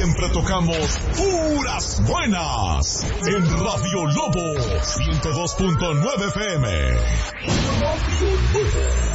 siempre tocamos puras buenas. En Radio Lobo 102.9 FM. Radio Lobo.